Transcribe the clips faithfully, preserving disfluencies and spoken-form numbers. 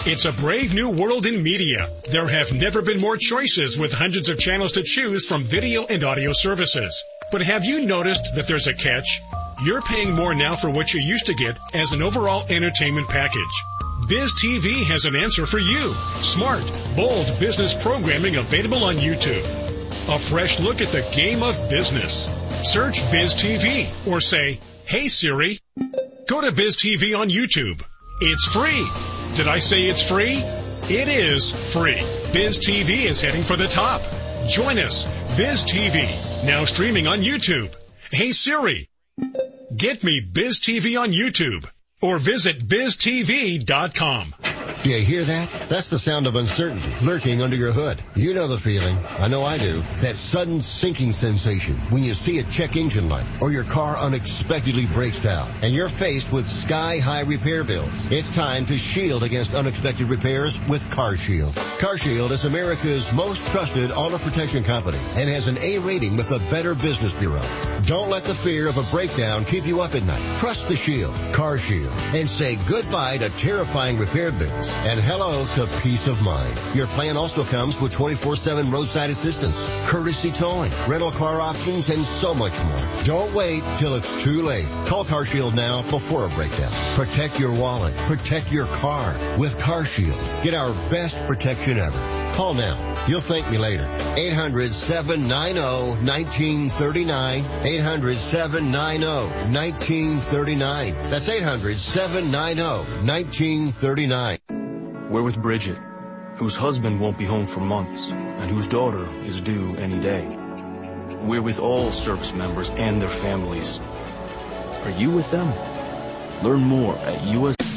It's a brave new world in media. There have never been more choices with hundreds of channels to choose from video and audio services. But have you noticed that there's a catch? You're paying more now for what you used to get as an overall entertainment package. Biz T V has an answer for you. Smart, bold business programming available on YouTube. A fresh look at the game of business. Search Biz T V or say, "Hey Siri." Go to Biz T V on YouTube. It's free. Did I say it's free? It is free. Biz T V is heading for the top. Join us. Biz T V, now streaming on YouTube. Hey Siri, get me Biz T V on YouTube or visit biz t v dot com. Do you hear that? That's the sound of uncertainty lurking under your hood. You know the feeling. I know I do. That sudden sinking sensation when you see a check engine light or your car unexpectedly breaks down and you're faced with sky-high repair bills. It's time to shield against unexpected repairs with CarShield. CarShield is America's most trusted auto protection company and has an A rating with the Better Business Bureau. Don't let the fear of a breakdown keep you up at night. Trust the Shield, CarShield, and say goodbye to terrifying repair bills and hello to peace of mind. Your plan also comes with twenty-four seven roadside assistance, courtesy towing, rental car options, and so much more. Don't wait till it's too late. Call CarShield now before a breakdown. Protect your wallet. Protect your car with CarShield. Get our best protection ever. Call now. You'll thank me later. eight hundred, seven nine zero, one nine three nine. eight hundred, seven nine zero, one nine three nine. That's eight hundred, seven nine zero, one nine three nine. We're with Bridget, whose husband won't be home for months and whose daughter is due any day. We're with all service members and their families. Are you with them? Learn more at U S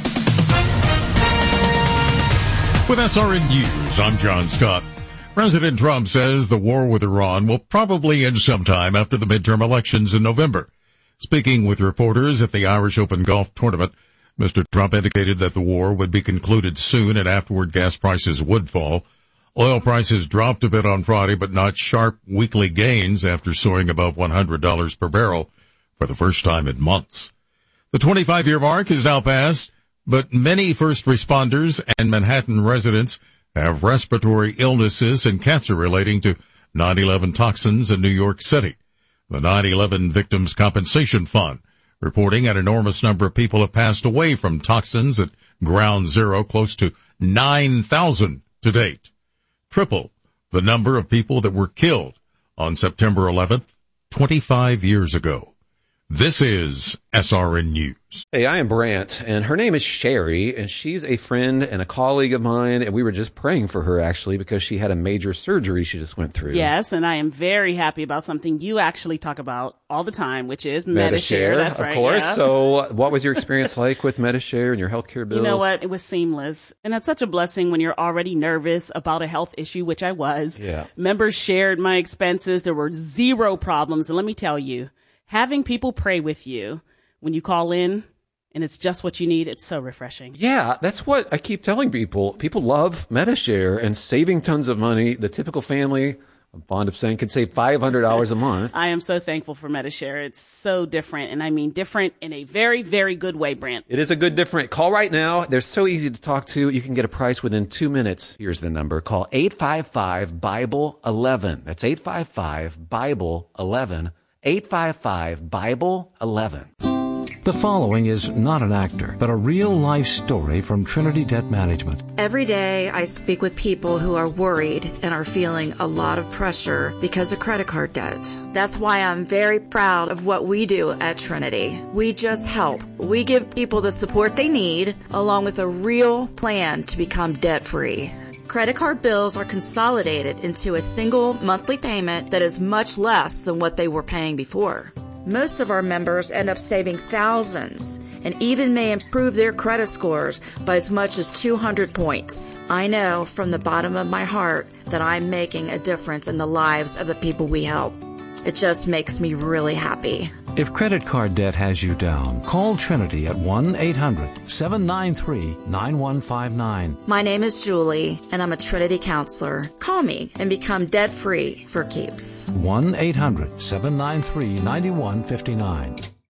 With S R N News, I'm John Scott. President Trump says the war with Iran will probably end sometime after the midterm elections in November. Speaking with reporters at the Irish Open Golf Tournament, Mister Trump indicated that the war would be concluded soon and afterward gas prices would fall. Oil prices dropped a bit on Friday, but not sharp weekly gains after soaring above one hundred dollars per barrel for the first time in months. The twenty-five-year mark is now passed, but many first responders and Manhattan residents have respiratory illnesses and cancer relating to nine eleven toxins in New York City. The nine eleven Victims Compensation Fund reporting an enormous number of people have passed away from toxins at Ground Zero, close to nine thousand to date. Triple the number of people that were killed on September eleventh, twenty-five years ago. This is S R N News. Hey, I am Brant, and her name is Sherry, and she's a friend and a colleague of mine, and we were just praying for her, actually, because she had a major surgery she just went through. Yes, and I am very happy about something you actually talk about all the time, which is Medi-Share. That's right, of course. Yeah. So what was your experience like with Medi-Share and your healthcare bills? You know what? It was seamless, and it's such a blessing when you're already nervous about a health issue, which I was. Yeah. Members shared my expenses. There were zero problems, and let me tell you, having people pray with you when you call in and it's just what you need, it's so refreshing. Yeah, that's what I keep telling people. People love Medi-Share and saving tons of money. The typical family, I'm fond of saying, can save five hundred dollars a month. I am so thankful for Medi-Share. It's so different, and I mean different in a very, very good way, Brant. It is a good different. Call right now. They're so easy to talk to. You can get a price within two minutes. Here's the number. Call eight five five, Bible eleven. That's eight five five, Bible eleven. eight five five, Bible eleven. The following is not an actor, but a real-life story from Trinity Debt Management. Every day I speak with people who are worried and are feeling a lot of pressure because of credit card debt. That's why I'm very proud of what we do at Trinity. We just help. We give people the support they need, along with a real plan to become debt-free. Credit card bills are consolidated into a single monthly payment that is much less than what they were paying before. Most of our members end up saving thousands and even may improve their credit scores by as much as two hundred points. I know from the bottom of my heart that I'm making a difference in the lives of the people we help. It just makes me really happy. If credit card debt has you down, call Trinity at one eight hundred, seven nine three, nine one five nine. My name is Julie, and I'm a Trinity counselor. Call me and become debt-free for keeps. one eight hundred, seven nine three, nine one five nine.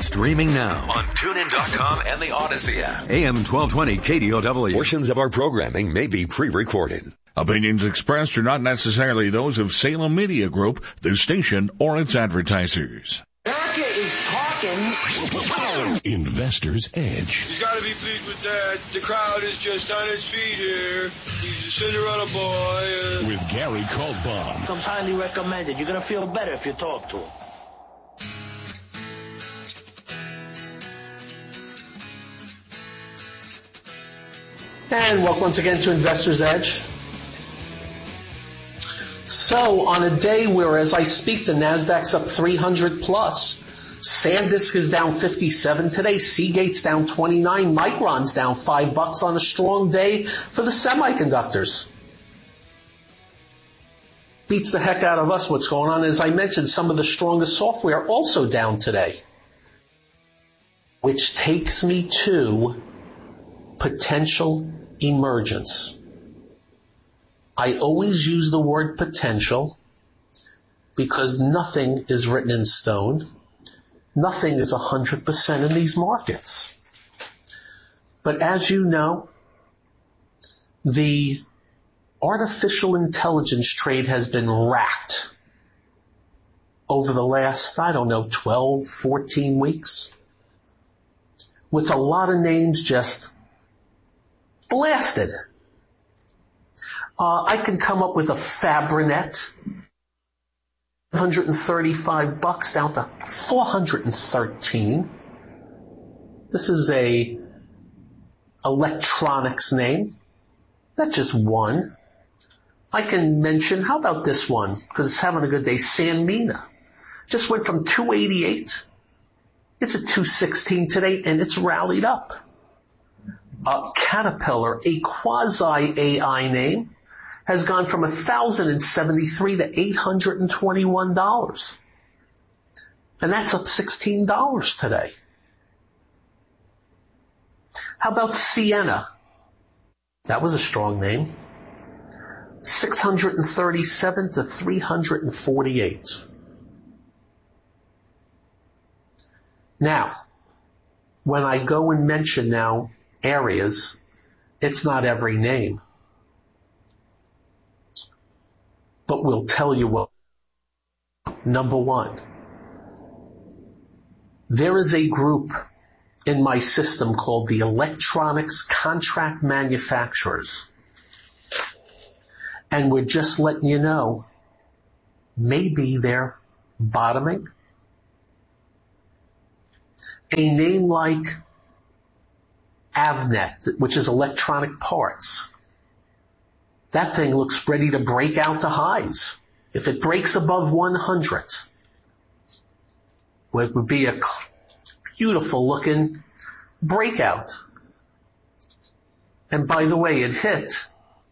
Streaming now on TuneIn dot com and the Odyssey app. A M twelve twenty K D O W. Portions of our programming may be pre-recorded. Opinions expressed are not necessarily those of Salem Media Group, the station, or its advertisers. America is talking. Investor's Edge. He's got to be pleased with that. The crowd is just on his feet here. He's a Cinderella boy. Uh... With Gary Kaltbaum. Comes highly recommended. You're going to feel better if you talk to him. And welcome once again to Investor's Edge. So, on a day where, as I speak, the Nasdaq's up three hundred plus, SanDisk is down fifty-seven today, Seagate's down twenty-nine, Micron's down five bucks on a strong day for the semiconductors. Beats the heck out of us what's going on. As I mentioned, some of the strongest software also down today. Which takes me to potential emergence. I always use the word potential because nothing is written in stone. Nothing is one hundred percent in these markets. But as you know, the artificial intelligence trade has been racked over the last, I don't know, twelve, fourteen weeks, with a lot of names just blasted. Uh, I can come up with a Fabrinet, one hundred thirty-five bucks down to four hundred thirteen. This is a electronics name. That's just one. I can mention, how about this one? Because it's having a good day. Sanmina. Just went from two eighty-eight. It's at two sixteen today, and it's rallied up. Uh, Caterpillar, a quasi-A I name, has gone from one thousand seventy-three to eight hundred twenty-one dollars. And that's up sixteen dollars today. How about Ciena? That was a strong name. six hundred thirty-seven to three hundred forty-eight. Now, when I go and mention now areas, it's not every name. But we'll tell you what. Number one, there is a group in my system called the Electronics Contract Manufacturers. And we're just letting you know, maybe they're bottoming. A name like Avnet, which is electronic parts. That thing looks ready to break out to highs. If it breaks above one hundred, it would be a beautiful looking breakout. And by the way, it hit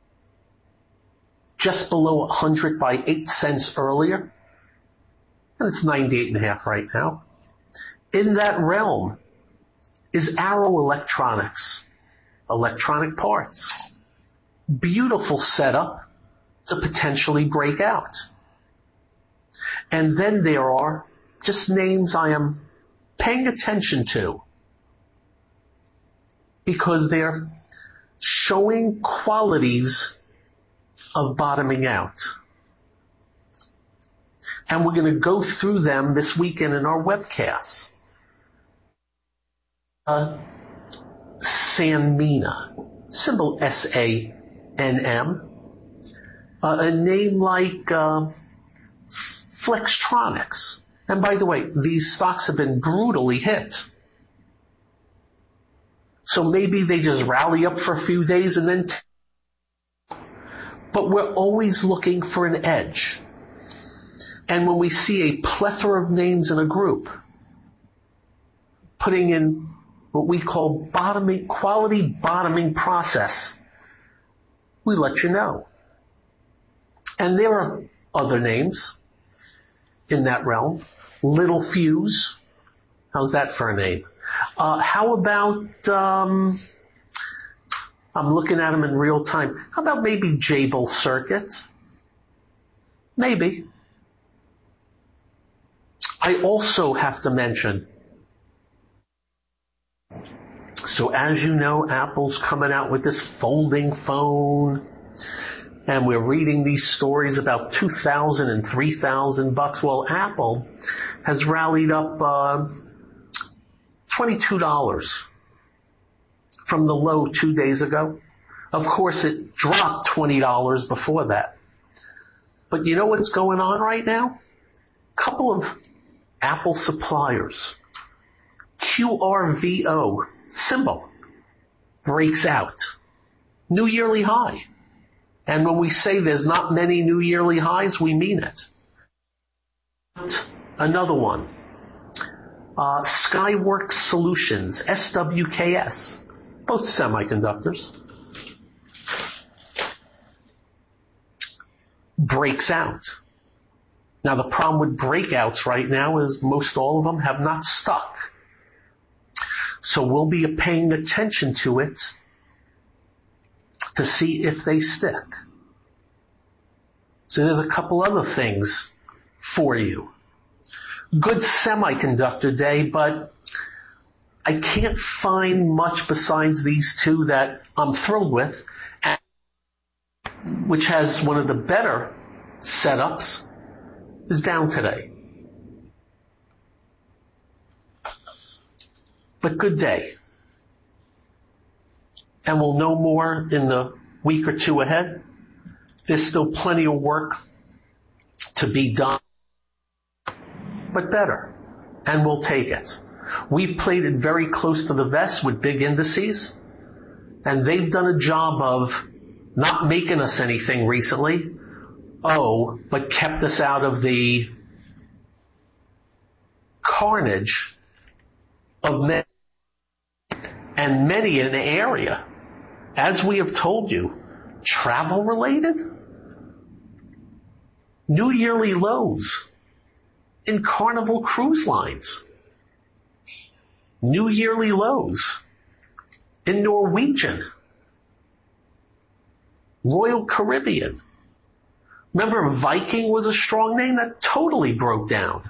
just below one hundred by eight cents earlier. And it's ninety-eight and a half right now. In that realm is Arrow Electronics, electronic parts. Beautiful setup to potentially break out. And then there are just names I am paying attention to because they're showing qualities of bottoming out. And we're going to go through them this weekend in our webcasts. Uh, Sanmina, symbol S A N M. Uh, a name like uh, Flextronics. And by the way, these stocks have been brutally hit. So maybe they just rally up for a few days and then... T- but we're always looking for an edge. And when we see a plethora of names in a group, putting in what we call bottoming, quality bottoming process, we let you know. And there are other names in that realm. Little Fuse. How's that for a name? Uh, how about, um, I'm looking at them in real time. How about maybe Jabil Circuit? Maybe. I also have to mention So as you know, Apple's coming out with this folding phone, and we're reading these stories about two thousand and three thousand bucks. Well, Apple has rallied up uh, twenty-two dollars from the low two days ago. Of course, it dropped twenty dollars before that. But you know what's going on right now? A couple of Apple suppliers, Q R V O, symbol, breaks out. New yearly high. And when we say there's not many new yearly highs, we mean it. Another one, uh, Skyworks Solutions, S W K S, both semiconductors, breaks out. Now the problem with breakouts right now is most all of them have not stuck. So we'll be paying attention to it to see if they stick. So there's a couple other things for you. Good semiconductor day, but I can't find much besides these two that I'm thrilled with, which has one of the better setups, is down today. But good day. And we'll know more in the week or two ahead. There's still plenty of work to be done, but better. And we'll take it. We've played it very close to the vest with big indices, and they've done a job of not making us anything recently. Oh, but kept us out of the carnage of many, and many in the area. As we have told you, travel related, new yearly lows in Carnival Cruise Lines, new yearly lows in Norwegian, Royal Caribbean. Remember, Viking was a strong name that totally broke down.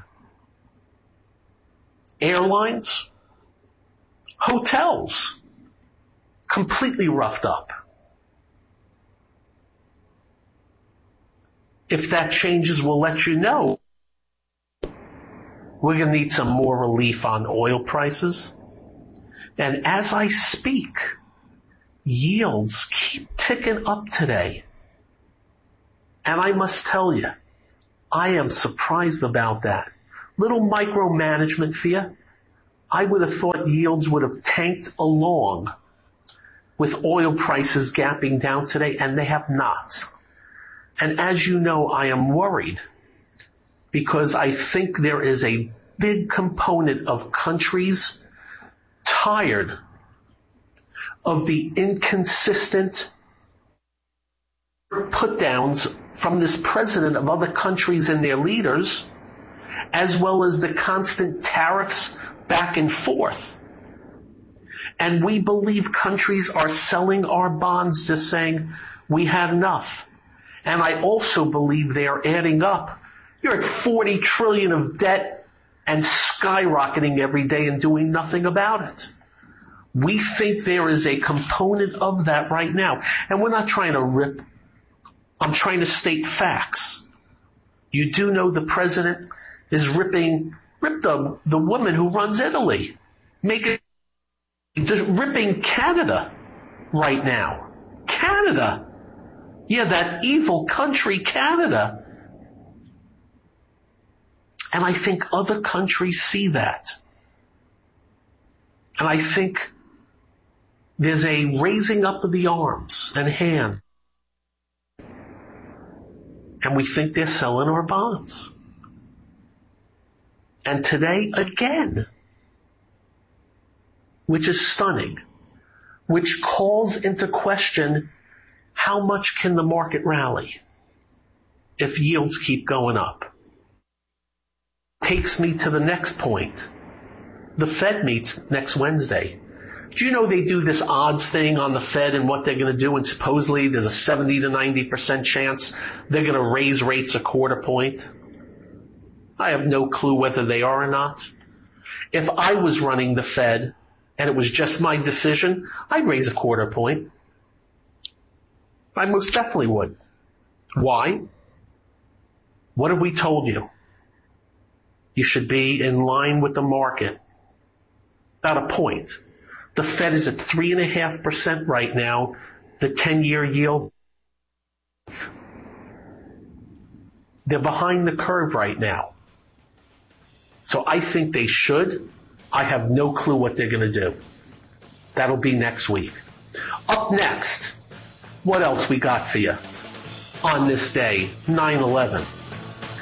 Airlines, hotels, completely roughed up. If that changes, we'll let you know. We're going to need some more relief on oil prices. And as I speak, yields keep ticking up today. And I must tell you, I am surprised about that. Little micromanagement for you. I would have thought yields would have tanked along with oil prices gapping down today, and they have not. And as you know, I am worried because I think there is a big component of countries tired of the inconsistent put-downs from this president of other countries and their leaders, as well as the constant tariffs back and forth. And we believe countries are selling our bonds, just saying, we had enough. And I also believe they are adding up. You're at forty trillion of debt and skyrocketing every day and doing nothing about it. We think there is a component of that right now. And we're not trying to rip. I'm trying to state facts. You do know the president is ripping, rip the, the woman who runs Italy, making, just ripping Canada right now. Canada. Yeah, that evil country, Canada. And I think other countries see that. And I think there's a raising up of the arms and hand. And we think they're selling our bonds. And today, again, which is stunning, which calls into question how much can the market rally if yields keep going up? Takes me to the next point. The Fed meets next Wednesday. Do you know they do this odds thing on the Fed and what they're going to do, and supposedly there's a seventy to ninety percent chance they're going to raise rates a quarter point? I have no clue whether they are or not. If I was running the Fed and it was just my decision, I'd raise a quarter point. I most definitely would. Why? What have we told you? You should be in line with the market. About a point. The Fed is at three and a half percent right now. The ten-year yield, they're behind the curve right now. So I think they should. I have no clue what they're going to do. That'll be next week. Up next, what else we got for you on this day, nine eleven?